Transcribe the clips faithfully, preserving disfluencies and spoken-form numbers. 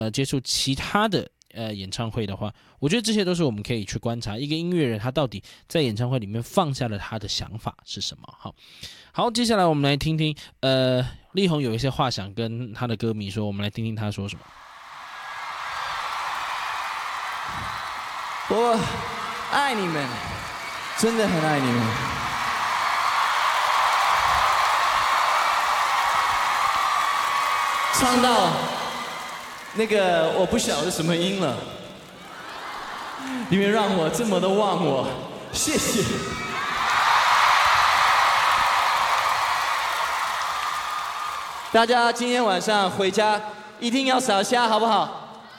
呃接触其他的呃演唱会的话，我觉得这些都是我们可以去观察一个音乐人他到底在演唱会里面放下了他的想法是什么。好，好，接下来我们来听听，呃，力宏有一些话想跟他的歌迷说，我们来听听他说什么。 我爱你们，真的很爱你们。唱到那个我不晓得什么音了，你们让我这么的忘我，谢谢。大家今天晚上回家一定要扫虾，好不好？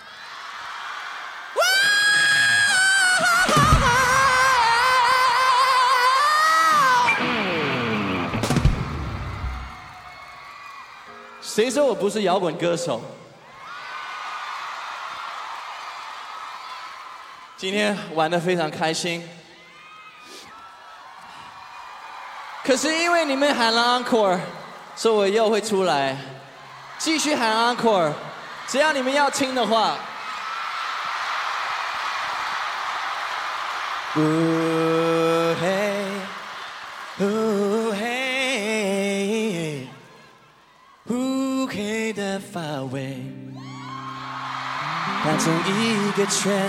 谁说我不是摇滚歌手？今天玩得非常开心，可是因为你们喊了 encore， 所以我又会出来，继续喊 encore。只要你们要听的话，呜嘿，呜嘿，乌黑的发尾打成一个圈。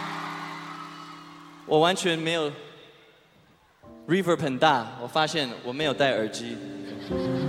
我完全没有 reverb 很大，我发现我没有戴耳机。